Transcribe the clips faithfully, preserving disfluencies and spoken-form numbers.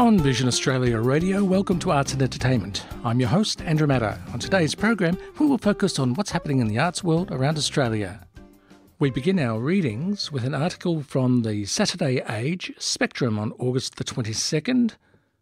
On Vision Australia Radio, welcome to Arts and Entertainment. I'm your host, Andrew Matter. On today's program, we will focus on what's happening in the arts world around Australia. We begin our readings with an article from the Saturday Age Spectrum on August the twenty-second,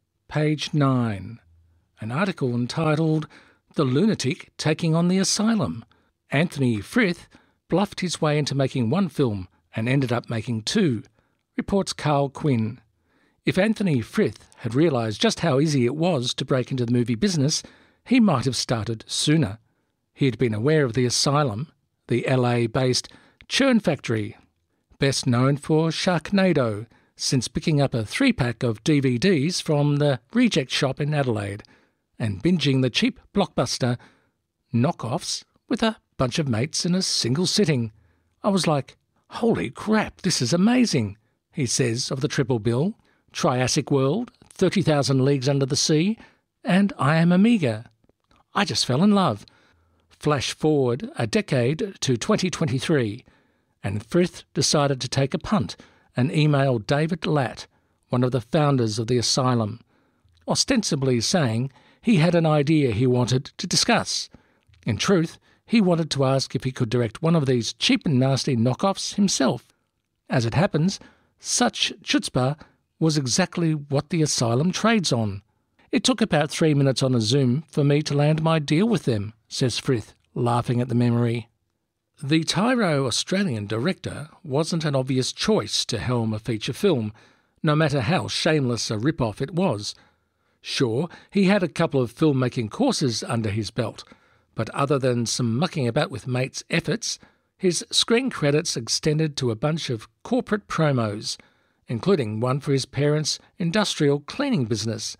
page nine. An article entitled The Lunatic Taking on the Asylum. Anthony Frith bluffed his way into making one film and ended up making two, reports Carl Quinn. If Anthony Frith had realised just how easy it was to break into the movie business, he might have started sooner. He had been aware of The Asylum, the L A-based churn factory, best known for Sharknado, since picking up a three-pack of D V Ds from the Reject Shop in Adelaide and binging the cheap blockbuster Knockoffs with a bunch of mates in a single sitting. I was like, holy crap, this is amazing, he says of the triple bill. Triassic World, thirty thousand Leagues Under the Sea, and I Am Amiga. I just fell in love. Flash forward a decade to twenty twenty-three, and Frith decided to take a punt and emailed David Latt, one of the founders of The Asylum, ostensibly saying he had an idea he wanted to discuss. In truth, he wanted to ask if he could direct one of these cheap and nasty knockoffs himself. As it happens, such chutzpah was exactly what The Asylum trades on. It took about three minutes on a Zoom for me to land my deal with them, says Frith, laughing at the memory. The Tyro Australian director wasn't an obvious choice to helm a feature film, no matter how shameless a rip-off it was. Sure, he had a couple of filmmaking courses under his belt, but other than some mucking about with mates' efforts, his screen credits extended to a bunch of corporate promos, including one for his parents' industrial cleaning business.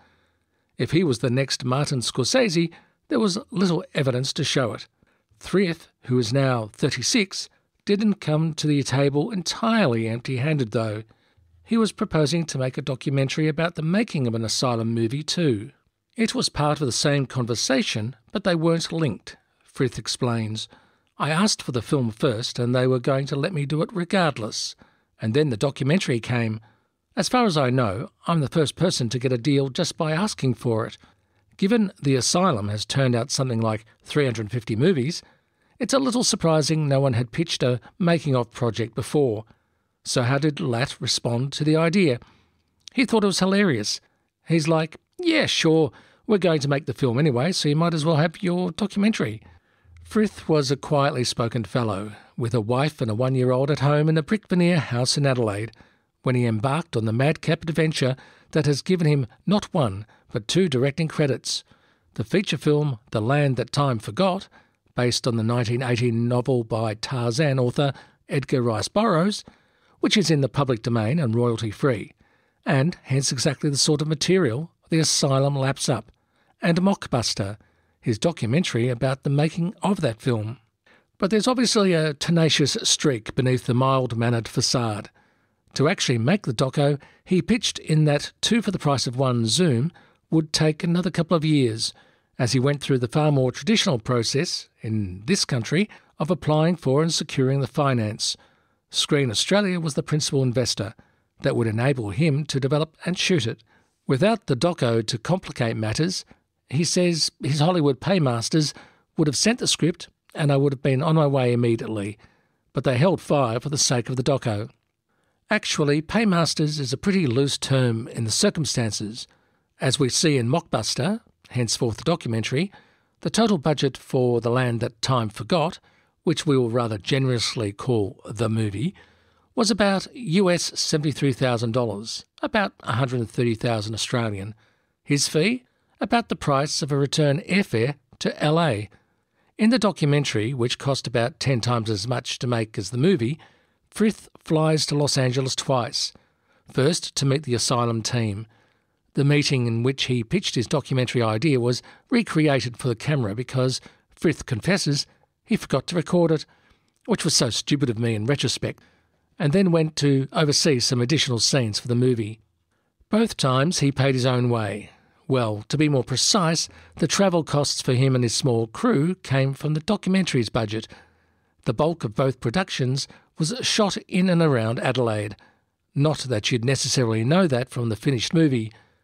If he was the next Martin Scorsese, there was little evidence to show it. Frith, who is now thirty-six, didn't come to the table entirely empty-handed, though. He was proposing to make a documentary about the making of an Asylum movie too. It was part of the same conversation, but they weren't linked, Frith explains. I asked for the film first, and they were going to let me do it regardless. And then the documentary came. As far as I know, I'm the first person to get a deal just by asking for it. Given The Asylum has turned out something like three hundred fifty movies, it's a little surprising no one had pitched a making-of project before. So how did Latt respond to the idea? He thought it was hilarious. He's like, yeah, sure, we're going to make the film anyway, so you might as well have your documentary. Frith was a quietly spoken fellow, with a wife and a one-year-old at home in a brick veneer house in Adelaide, when he embarked on the madcap adventure that has given him not one, but two directing credits. The feature film The Land That Time Forgot, based on the nineteen eighteen novel by Tarzan author Edgar Rice Burroughs, which is in the public domain and royalty-free, and hence exactly the sort of material The Asylum laps up, and Mockbuster, his documentary about the making of that film. But there's obviously a tenacious streak beneath the mild-mannered facade. To actually make the doco, he pitched in that two for the price of one Zoom would take another couple of years, as he went through the far more traditional process, in this country, of applying for and securing the finance. Screen Australia was the principal investor that would enable him to develop and shoot it. Without the doco to complicate matters, he says his Hollywood paymasters would have sent the script and I would have been on my way immediately, but they held fire for the sake of the doco. Actually, paymasters is a pretty loose term in the circumstances. As we see in Mockbuster, henceforth the documentary, the total budget for The Land That Time Forgot, which we will rather generously call the movie, was about U S seventy-three thousand dollars, about one hundred thirty thousand dollars Australian. His fee? About the price of a return airfare to L A. In the documentary, which cost about ten times as much to make as the movie, Frith flies to Los Angeles twice. First, to meet the Asylum team. The meeting in which he pitched his documentary idea was recreated for the camera because, Frith confesses, he forgot to record it, which was so stupid of me in retrospect, and then went to oversee some additional scenes for the movie. Both times he paid his own way. Well, to be more precise, the travel costs for him and his small crew came from the documentary's budget. The bulk of both productions was shot in and around Adelaide. Not that you'd necessarily know that from the finished movie.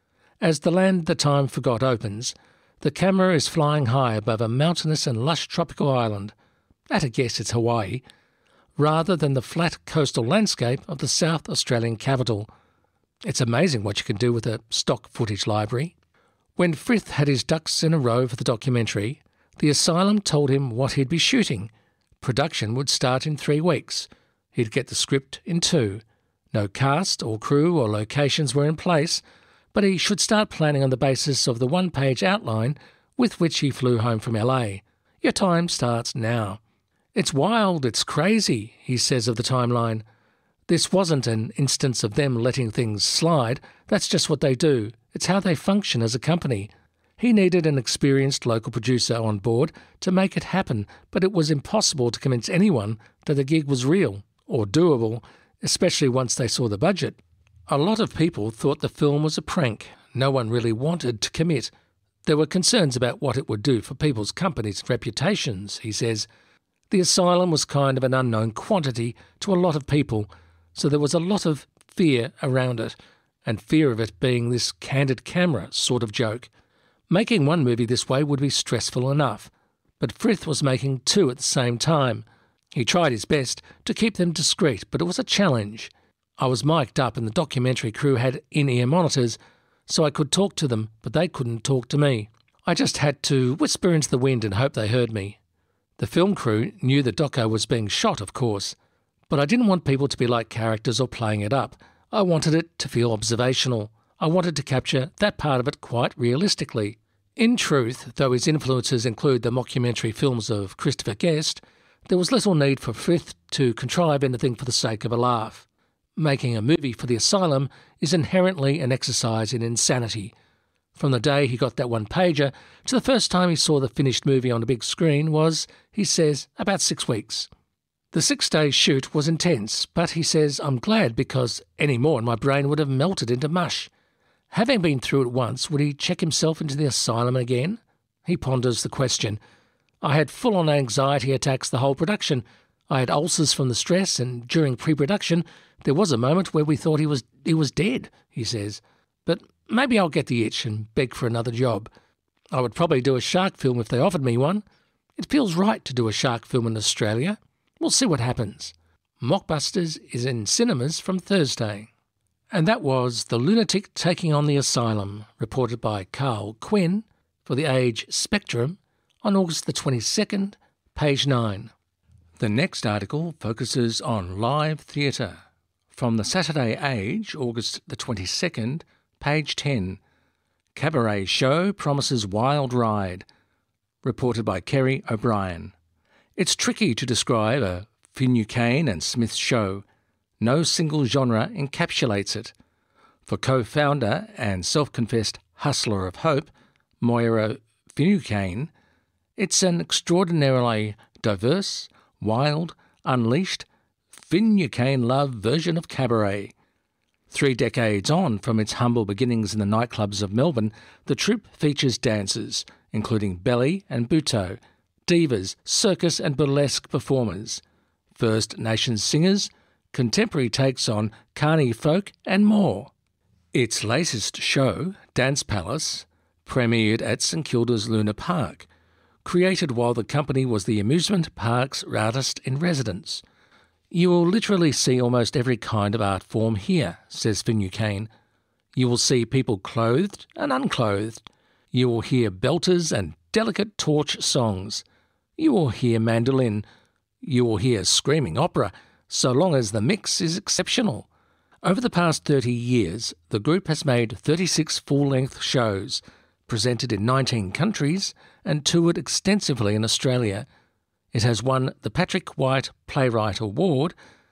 As The Land That Time Forgot opens, the camera is flying high above a mountainous and lush tropical island. At a guess, it's Hawaii, rather than the flat coastal landscape of the South Australian capital. It's amazing what you can do with a stock footage library. When Frith had his ducks in a row for the documentary, the Asylum told him what he'd be shooting. Production would start in three weeks. He'd get the script in two. No cast or crew or locations were in place, but he should start planning on the basis of the one-page outline with which he flew home from L A. Your time starts now. It's wild, it's crazy, he says of the timeline. This wasn't an instance of them letting things slide. That's just what they do. It's how they function as a company. He needed an experienced local producer on board to make it happen, but it was impossible to convince anyone that the gig was real or doable, especially once they saw the budget. A lot of people thought the film was a prank. No one really wanted to commit. There were concerns about what it would do for people's companies' reputations, he says. The Asylum was kind of an unknown quantity to a lot of people, so there was a lot of fear around it, and fear of it being this candid camera sort of joke. Making one movie this way would be stressful enough, but Frith was making two at the same time. He tried his best to keep them discreet, but it was a challenge. I was mic'd up and the documentary crew had in-ear monitors, so I could talk to them, but they couldn't talk to me. I just had to whisper into the wind and hope they heard me. The film crew knew the doco was being shot, of course, but I didn't want people to be like characters or playing it up. I wanted it to feel observational. I wanted to capture that part of it quite realistically. In truth, though his influences include the mockumentary films of Christopher Guest, there was little need for Frith to contrive anything for the sake of a laugh. Making a movie for the Asylum is inherently an exercise in insanity. From the day he got that one-pager to the first time he saw the finished movie on a big screen was, he says, about six weeks. The six-day shoot was intense, but he says, I'm glad because any more and my brain would have melted into mush. Having been through it once, would he check himself into the Asylum again? He ponders the question. I had full-on anxiety attacks the whole production. I had ulcers from the stress, and during pre-production, there was a moment where we thought he was he was dead, he says. But maybe I'll get the itch and beg for another job. I would probably do a shark film if they offered me one. It feels right to do a shark film in Australia. We'll see what happens. Mockbusters is in cinemas from Thursday. And that was The Lunatic Taking on the Asylum, reported by Carl Quinn for The Age Spectrum on August the twenty-second, page nine. The next article focuses on live theatre. From the Saturday Age, August the twenty-second, page ten. Cabaret show promises wild ride, reported by Kerry O'Brien. It's tricky to describe a Finucane and Smith show. No single genre encapsulates it. For co-founder and self-confessed hustler of hope, Moira Finucane, it's an extraordinarily diverse, wild, unleashed, Finucane love version of cabaret. Three decades on from its humble beginnings in the nightclubs of Melbourne, the troupe features dancers, including belly and butoh, divas, circus and burlesque performers, First Nations singers, contemporary takes on Carney folk and more. Its latest show, Dance Palace, premiered at St Kilda's Luna Park, created while the company was the amusement park's artist in residence. You will literally see almost every kind of art form here, says Finucane. You will see people clothed and unclothed. You will hear belters and delicate torch songs. You will hear mandolin. You will hear screaming opera, so long as the mix is exceptional. Over the past thirty years, the group has made thirty-six full-length shows, presented in nineteen countries, and toured extensively in Australia. It has won the Patrick White Playwright Award,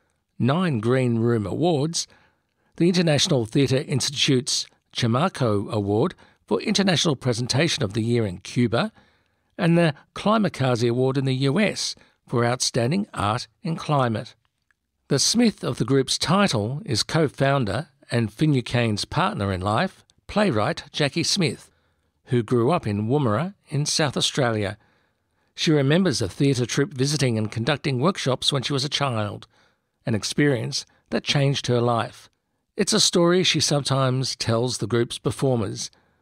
nine Green Room Awards, the International Theatre Institute's Chamaco Award for International Presentation of the Year in Cuba, and the Climakazi Award in the U S for Outstanding Art in Climate. The Smith of the group's title is co-founder and Finucane's partner in life, playwright Jackie Smith, who grew up in Woomera in South Australia. She remembers a theatre troupe visiting and conducting workshops when she was a child, an experience that changed her life. It's a story she sometimes tells the group's performers.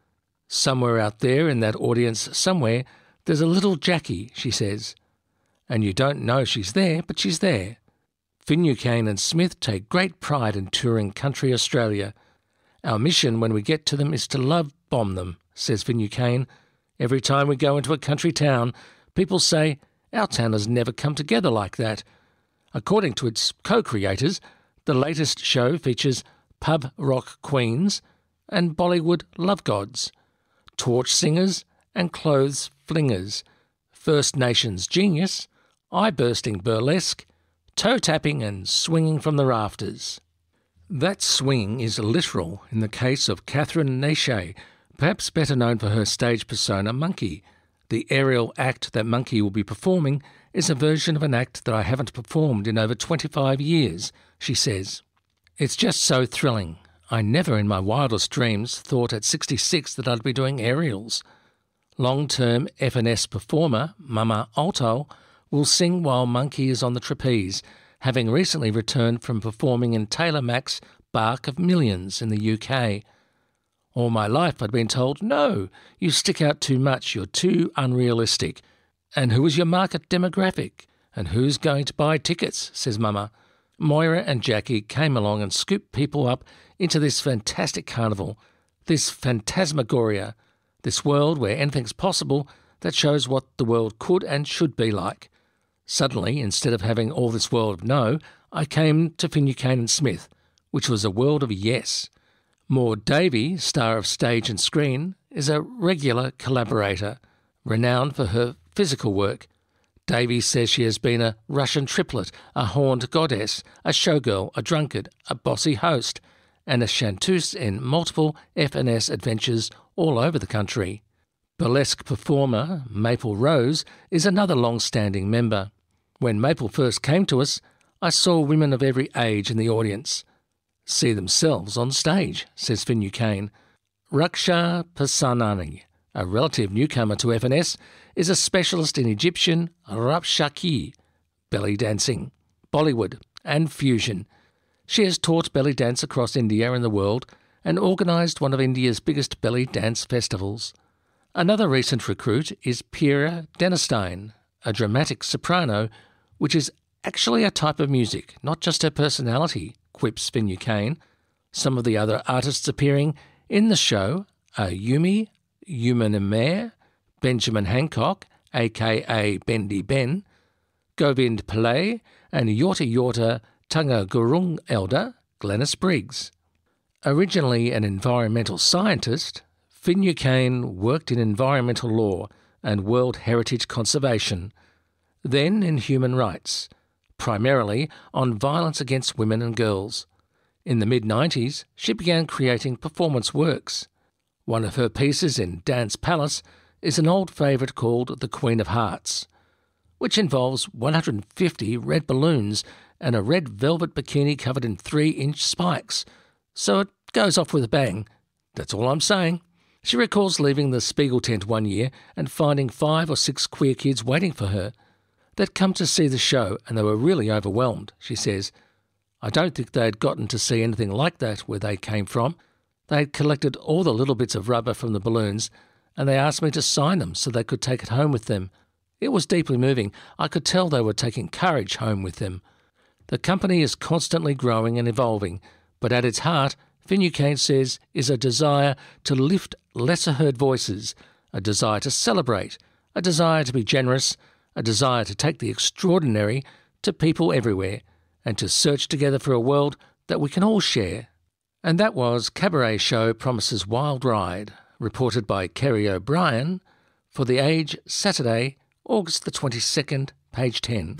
Somewhere out there in that audience somewhere, there's a little Jackie, she says. And you don't know she's there, but she's there. Finucane and Smith take great pride in touring country Australia. Our mission when we get to them is to love bomb them, says Finucane. Every time we go into a country town, people say, our town has never come together like that. According to its co-creators, the latest show features pub rock queens and Bollywood love gods, torch singers and clothes flingers, First Nations genius, eye-bursting burlesque, toe-tapping and swinging from the rafters. That swing is literal in the case of Catherine Nache, perhaps better known for her stage persona Monkey. The aerial act that Monkey will be performing is a version of an act that I haven't performed in over twenty-five years, she says. It's just so thrilling. I never in my wildest dreams thought at sixty-six that I'd be doing aerials. Long-term F N S performer Mama Alto will sing while Monkey is on the trapeze, having recently returned from performing in Taylor Mack's Bark of Millions in the U K. All my life I'd been told, no, you stick out too much, you're too unrealistic. And who is your market demographic? And who's going to buy tickets, says Mama. Moira and Jackie came along and scooped people up into this fantastic carnival, this phantasmagoria, this world where anything's possible that shows what the world could and should be like. Suddenly, instead of having all this world of no, I came to Finucane and Smith, which was a world of yes. Maud Davey, star of stage and screen, is a regular collaborator, renowned for her physical work. Davey says she has been a Russian triplet, a horned goddess, a showgirl, a drunkard, a bossy host, and a chanteuse in multiple F N S adventures all over the country. Burlesque performer Maple Rose is another long-standing member. When Maple first came to us, I saw women of every age in the audience. See themselves on stage, says Finucane. Raksha Pasanani, a relative newcomer to F N S, is a specialist in Egyptian Rapshaki, belly dancing, Bollywood and fusion. She has taught belly dance across India and the world and organised one of India's biggest belly dance festivals. Another recent recruit is Pira Denestein, a dramatic soprano, which is actually a type of music, not just her personality, quips Finucane. Some of the other artists appearing in the show are Yumi, Yumanimere, Benjamin Hancock, aka Bendy Ben, Govind Pillai, and Yorta Yorta Tunga Gurung elder Glenys Briggs. Originally an environmental scientist, Finucane worked in environmental law and World Heritage Conservation, then in human rights, primarily on violence against women and girls. In the mid nineties, she began creating performance works. One of her pieces in Dance Palace is an old favourite called The Queen of Hearts, which involves one hundred fifty red balloons and a red velvet bikini covered in three-inch spikes. So it goes off with a bang. That's all I'm saying. She recalls leaving the Spiegel tent one year and finding five or six queer kids waiting for her. They'd come to see the show and they were really overwhelmed, she says. I don't think they had gotten to see anything like that where they came from. They had collected all the little bits of rubber from the balloons and they asked me to sign them so they could take it home with them. It was deeply moving. I could tell they were taking courage home with them. The company is constantly growing and evolving, but at its heart, Finucane says, is a desire to lift lesser-heard voices, a desire to celebrate, a desire to be generous, a desire to take the extraordinary to people everywhere, and to search together for a world that we can all share. And that was Cabaret Show Promises Wild Ride, reported by Kerry O'Brien for The Age, Saturday, August the twenty-second, page ten.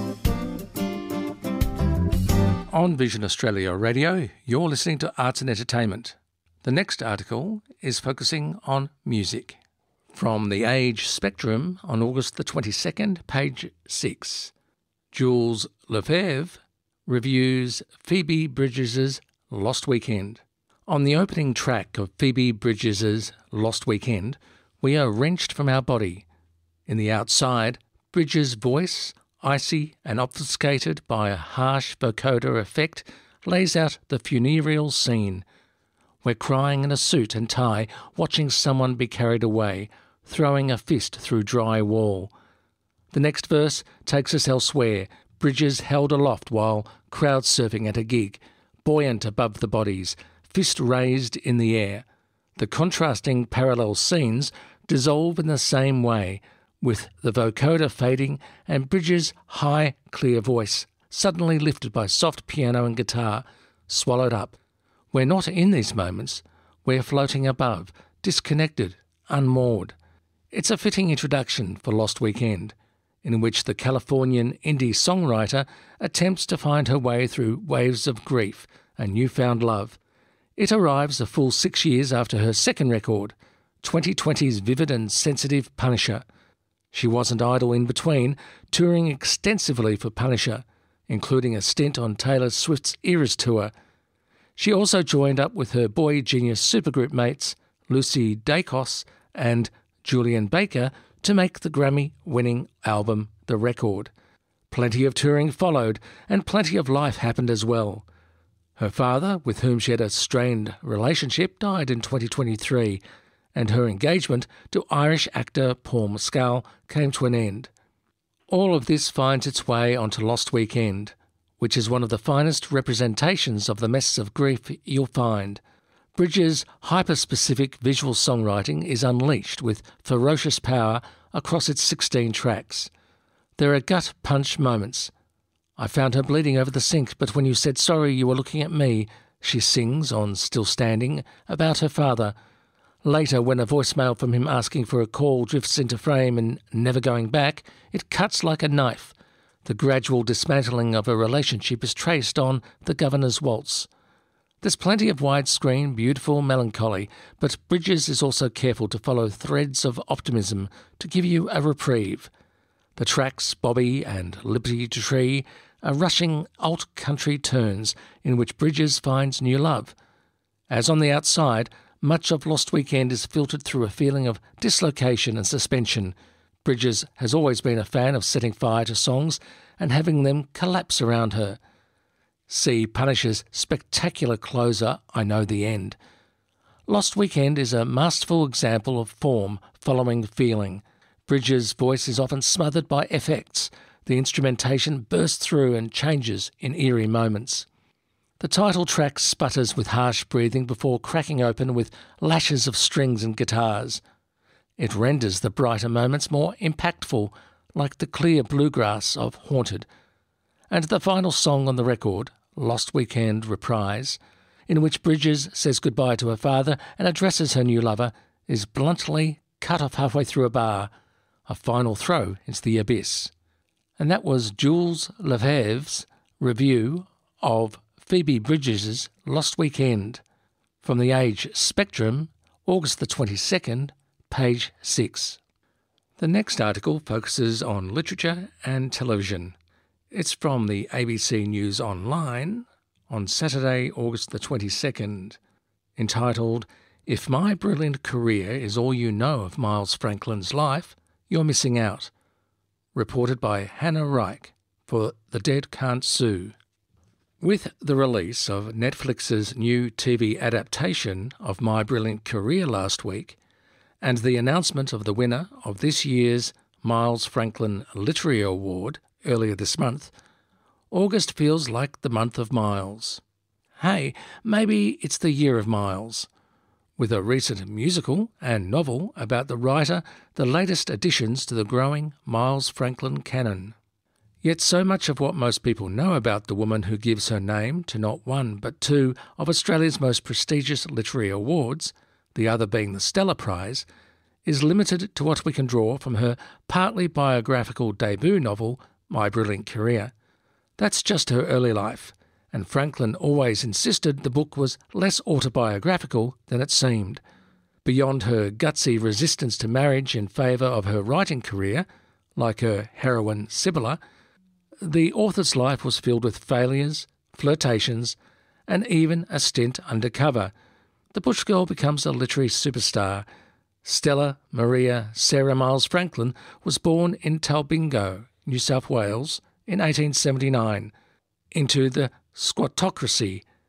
On Vision Australia Radio, you're listening to Arts and Entertainment. The next article is focusing on music. From The Age Spectrum on August the twenty-second, page six. Jules Lefebvre reviews Phoebe Bridgers' Lost Weekend. On the opening track of Phoebe Bridgers' Lost Weekend, we are wrenched from our body. In the outside, Bridges' voice, icy and obfuscated by a harsh vocoder effect, lays out the funereal scene. We're crying in a suit and tie, watching someone be carried away, throwing a fist through dry wall. The next verse takes us elsewhere, bridges held aloft while crowd surfing at a gig, buoyant above the bodies, fist raised in the air. The contrasting parallel scenes dissolve in the same way, with the vocoder fading and Bridges' high, clear voice suddenly lifted by soft piano and guitar, swallowed up. We're not in these moments, we're floating above, disconnected, unmoored. It's a fitting introduction for Lost Weekend, in which the Californian indie songwriter attempts to find her way through waves of grief and newfound love. It arrives a full six years after her second record, twenty twenty's vivid and sensitive Punisher. She wasn't idle in between, touring extensively for Punisher, including a stint on Taylor Swift's Eras Tour. She also joined up with her Boy Genius supergroup mates, Lucy Dacus and Julian Baker, to make the Grammy-winning album The Record. Plenty of touring followed, and plenty of life happened as well. Her father, with whom she had a strained relationship, died in twenty twenty-three, and her engagement to Irish actor Paul Mescal came to an end. All of this finds its way onto Lost Weekend, which is one of the finest representations of the messes of grief you'll find. Bridges' hyper-specific visual songwriting is unleashed with ferocious power across its sixteen tracks. There are gut-punch moments. I found her bleeding over the sink, but when you said sorry you were looking at me, she sings on Still Standing about her father. Later, when a voicemail from him asking for a call drifts into frame and never going back, it cuts like a knife. The gradual dismantling of a relationship is traced on The Governor's Waltz. There's plenty of widescreen, beautiful melancholy, but Bridges is also careful to follow threads of optimism to give you a reprieve. The tracks Bobby and Liberty Tree are rushing alt-country turns in which Bridges finds new love. As on the outside, much of Lost Weekend is filtered through a feeling of dislocation and suspension. Bridges has always been a fan of setting fire to songs and having them collapse around her. See Punisher's spectacular closer, I Know the End. Lost Weekend is a masterful example of form following feeling. Bridges' voice is often smothered by effects. The instrumentation bursts through and changes in eerie moments. The title track sputters with harsh breathing before cracking open with lashes of strings and guitars. It renders the brighter moments more impactful, like the clear bluegrass of Haunted. And the final song on the record, Lost Weekend Reprise, in which Bridges says goodbye to her father and addresses her new lover, is bluntly cut off halfway through a bar, a final throw into the abyss. And that was Jules Lefebvre's review of Phoebe Bridges' Lost Weekend, from the Age Spectrum, August the twenty-second, page six. The next article focuses on literature and television. It's from the A B C News Online on Saturday, August the twenty-second, entitled, If My Brilliant Career is All You Know of Miles Franklin's Life, You're Missing Out. Reported by Hannah Reich for The Dead Can't Sue. With the release of Netflix's new T V adaptation of My Brilliant Career last week, and the announcement of the winner of this year's Miles Franklin Literary Award earlier this month, August feels like the month of Miles. Hey, maybe it's the year of Miles. With a recent musical and novel about the writer, the latest additions to the growing Miles Franklin canon. Yet so much of what most people know about the woman who gives her name to not one but two of Australia's most prestigious literary awards, the other being the Stella Prize, is limited to what we can draw from her partly biographical debut novel, My Brilliant Career. That's just her early life, and Franklin always insisted the book was less autobiographical than it seemed. Beyond her gutsy resistance to marriage in favour of her writing career, like her heroine Sibylla, the author's life was filled with failures, flirtations, and even a stint undercover. The bush girl becomes a literary superstar. Stella Maria Sarah Miles Franklin was born in Talbingo, New South Wales, in eighteen seventy-nine, into the squattocracy,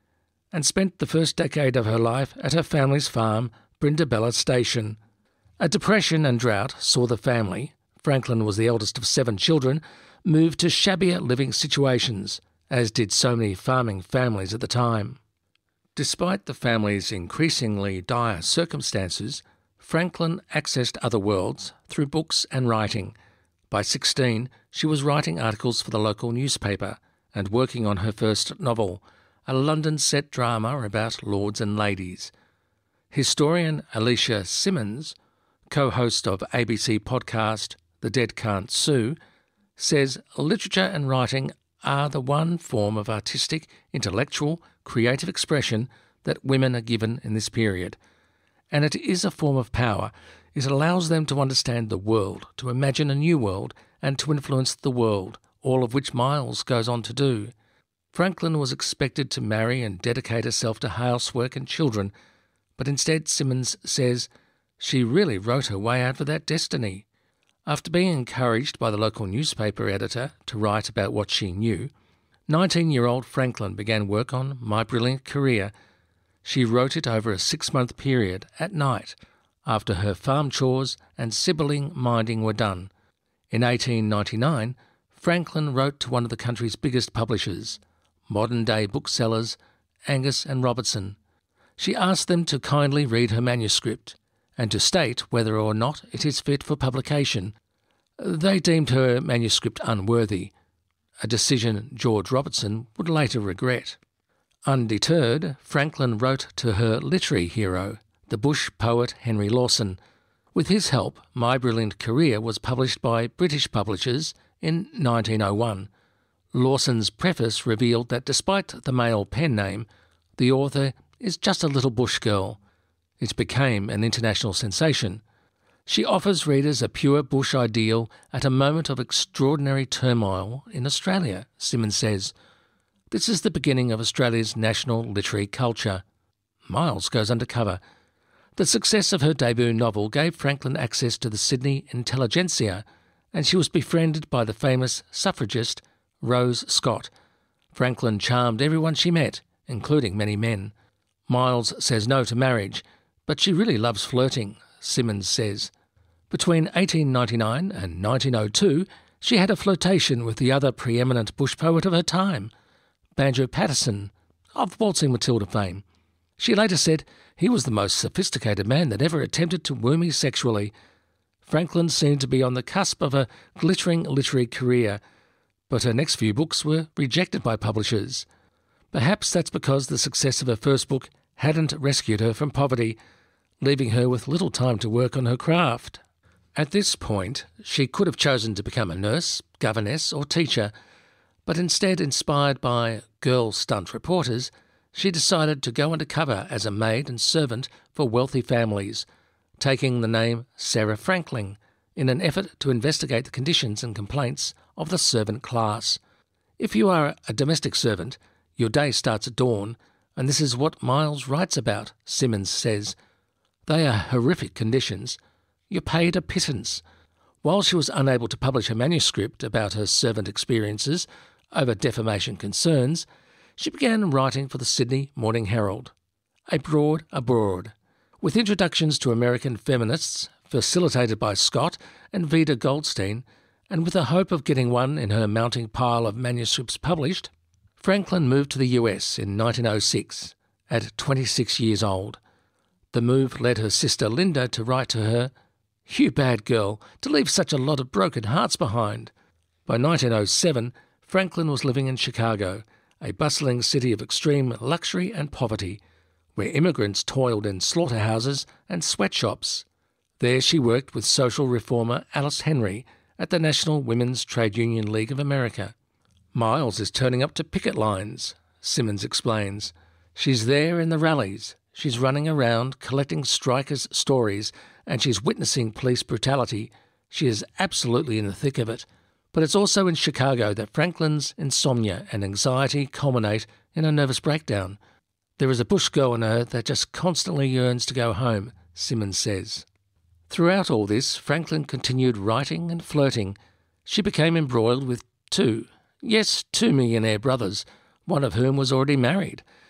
and spent the first decade of her life at her family's farm, Brindabella Station. A depression and drought saw the family, Franklin was the eldest of seven children, move to shabbier living situations, as did so many farming families at the time. Despite the family's increasingly dire circumstances, Franklin accessed other worlds through books and writing. By sixteen, she was writing articles for the local newspaper and working on her first novel, a London-set drama about lords and ladies. Historian Alicia Simmons, co-host of A B C podcast The Dead Can't Sue, says literature and writing are the one form of artistic, intellectual, creative expression that women are given in this period. And it is a form of power. It allows them to understand the world, to imagine a new world, and to influence the world, all of which Miles goes on to do. Franklin was expected to marry and dedicate herself to housework and children, but instead, Simmons says, she really wrote her way out of that destiny. After being encouraged by the local newspaper editor to write about what she knew, nineteen-year-old Franklin began work on My Brilliant Career. She wrote it over a six-month period at night, after her farm chores and sibling minding were done. In eighteen ninety-nine, Franklin wrote to one of the country's biggest publishers, modern-day booksellers Angus and Robertson. She asked them to kindly read her manuscript and to state whether or not it is fit for publication. They deemed her manuscript unworthy, a decision George Robertson would later regret. Undeterred, Franklin wrote to her literary hero, the bush poet Henry Lawson. With his help, My Brilliant Career was published by British publishers in nineteen oh one. Lawson's preface revealed that despite the male pen name, the author is just a little bush girl. It became an international sensation. She offers readers a pure bush ideal at a moment of extraordinary turmoil in Australia, Simmons says. This is the beginning of Australia's national literary culture. Miles goes undercover. The success of her debut novel gave Franklin access to the Sydney intelligentsia, and she was befriended by the famous suffragist Rose Scott. Franklin charmed everyone she met, including many men. Miles says no to marriage, but she really loves flirting, Simmons says. Between eighteen ninety-nine and nineteen oh two, she had a flirtation with the other preeminent bush poet of her time, Banjo Paterson, of Waltzing Matilda fame. She later said he was the most sophisticated man that ever attempted to woo me sexually. Franklin seemed to be on the cusp of a glittering literary career, but her next few books were rejected by publishers. Perhaps that's because the success of her first book hadn't rescued her from poverty, leaving her with little time to work on her craft. At this point, she could have chosen to become a nurse, governess or teacher, but instead, inspired by girl stunt reporters, she decided to go undercover as a maid and servant for wealthy families, taking the name Sarah Franklin in an effort to investigate the conditions and complaints of the servant class. If you are a domestic servant, your day starts at dawn, and this is what Miles writes about, Simmons says. They are horrific conditions. You're paid a pittance. While she was unable to publish a manuscript about her servant experiences over defamation concerns, she began writing for the Sydney Morning Herald. Abroad, Abroad, with introductions to American feminists facilitated by Scott and Vida Goldstein, and with the hope of getting one in her mounting pile of manuscripts published, Franklin moved to the U S in nineteen oh six, at twenty-six years old. The move led her sister Linda to write to her, "You bad girl, to leave such a lot of broken hearts behind." By nineteen oh seven, Franklin was living in Chicago, a bustling city of extreme luxury and poverty, where immigrants toiled in slaughterhouses and sweatshops. There she worked with social reformer Alice Henry at the National Women's Trade Union League of America. Miles is turning up to picket lines, Simmons explains. She's there in the rallies. She's running around collecting strikers' stories, and she's witnessing police brutality. She is absolutely in the thick of it. But it's also in Chicago that Franklin's insomnia and anxiety culminate in a nervous breakdown. There is a bush girl in her that just constantly yearns to go home, Simmons says. Throughout all this, Franklin continued writing and flirting. She became embroiled with two, yes, two millionaire brothers, one of whom was already married.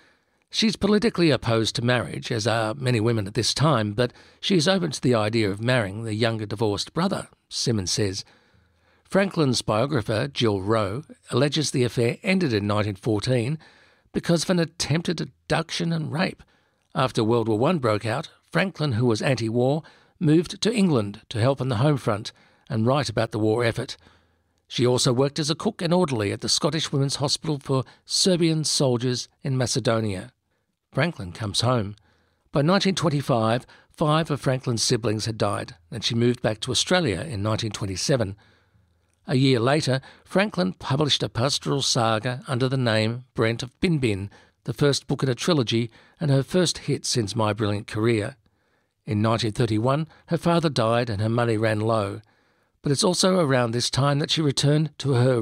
She's politically opposed to marriage, as are many women at this time, but she is open to the idea of marrying the younger divorced brother, Simmons says. Franklin's biographer, Jill Rowe, alleges the affair ended in nineteen fourteen because of an attempted abduction and rape. After World War One broke out, Franklin, who was anti-war, moved to England to help on the home front and write about the war effort. She also worked as a cook and orderly at the Scottish Women's Hospital for Serbian soldiers in Macedonia. Franklin comes home. By nineteen twenty-five, five of Franklin's siblings had died, and she moved back to Australia in nineteen twenty-seven. A year later, Franklin published a pastoral saga under the name Brent of Bin Bin, the first book in a trilogy and her first hit since My Brilliant Career. In nineteen thirty-one, her father died and her money ran low, but it's also around this time that she returned to her